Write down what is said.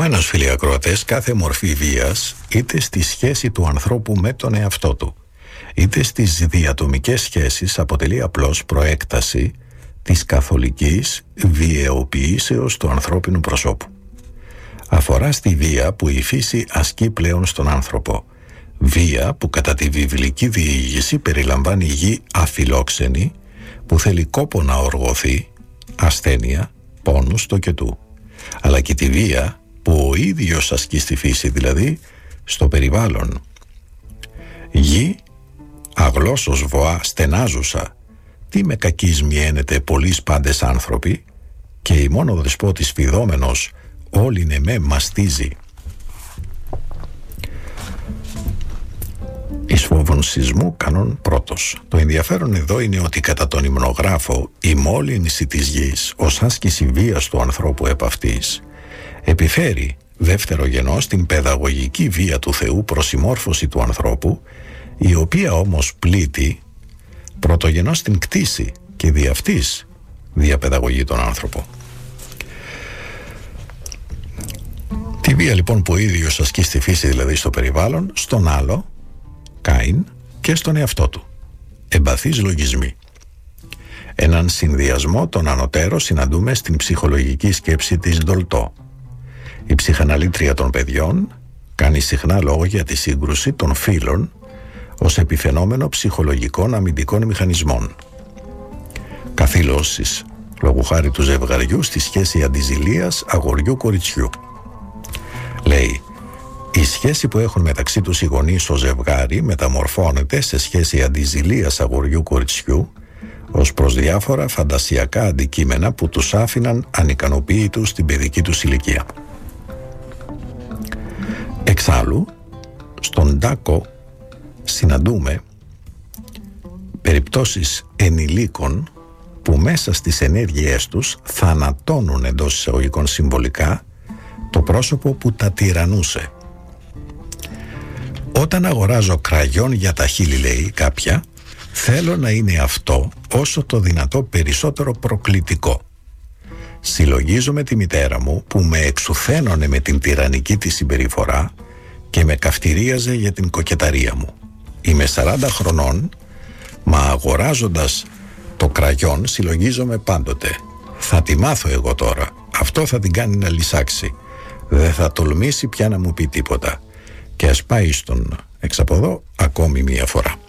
Επομένως, φίλοι ακροατές, κάθε μορφή βίας, είτε στη σχέση του ανθρώπου με τον εαυτό του, είτε στις διατομικές σχέσεις, αποτελεί απλώς προέκταση της καθολικής βιαιοποιήσεως του ανθρώπινου προσώπου. Αφορά στη βία που η φύση ασκεί πλέον στον άνθρωπο. Βία που κατά τη βιβλική διήγηση περιλαμβάνει γη αφιλόξενη που θέλει κόπο να οργωθεί, ασθένεια, πόνους τοκετού. Αλλά και τη βία που ο ίδιος ασκεί στη φύση, δηλαδή στο περιβάλλον. Γη αγλώσσος βοά στενάζουσα, τι με κακής μιένεται πολλοί πάντες άνθρωποι, και η μόνο δεσπότης φιδόμενος όλοι είναι με μαστίζει. Εις φόβων σεισμού κανόν πρώτος. Το ενδιαφέρον εδώ είναι ότι κατά τον υμνογράφο η μόλυνση της γης ως άσκηση βίας του ανθρώπου επ' αυτής επιφέρει δεύτερογενώς την παιδαγωγική βία του Θεού προς συμμόρφωση του ανθρώπου, η οποία όμως πλήττει πρωτογενώς την κτήση και δι' αυτής διαπαιδαγωγεί τον άνθρωπο. Τη βία λοιπόν που ο ίδιος ασκεί στη φύση, δηλαδή στο περιβάλλον, στον άλλο, Κάιν, και στον εαυτό του. Εμπαθείς λογισμοί. Έναν συνδυασμό των ανωτέρων συναντούμε στην ψυχολογική σκέψη της Ντολτό. Η ψυχαναλήτρια των παιδιών κάνει συχνά λόγο για τη σύγκρουση των φύλων ως επιφαινόμενο ψυχολογικών αμυντικών μηχανισμών. Καθήλωσης, λόγου χάρη του ζευγαριού στη σχέση αντιζηλίας αγοριού-κοριτσιού. Λέει, η σχέση που έχουν μεταξύ τους οι γονείς στο ζευγάρι μεταμορφώνεται σε σχέση αντιζηλίας αγοριού-κοριτσιού ως προς διάφορα φαντασιακά αντικείμενα που τους άφηναν ανικανοποίητους στην παιδική τους ηλικία. Εξάλλου, στον Τάκο συναντούμε περιπτώσεις ενηλίκων που μέσα στις ενέργειές τους θανατώνουν εντός εισαγωγικών συμβολικά το πρόσωπο που τα τυραννούσε. Όταν αγοράζω κραγιόν για τα χείλη, λέει κάποια, θέλω να είναι αυτό όσο το δυνατό περισσότερο προκλητικό. Συλλογίζομαι τη μητέρα μου που με εξουθένωνε με την τυραννική της συμπεριφορά και με καυτηρίαζε για την κοκεταρία μου. Είμαι 40 χρονών, μα αγοράζοντας το κραγιόν συλλογίζομαι πάντοτε. Θα τη μάθω εγώ τώρα. Αυτό θα την κάνει να λυσάξει. Δεν θα τολμήσει πια να μου πει τίποτα. Και ας πάει στον εξαποδό ακόμη μία φορά.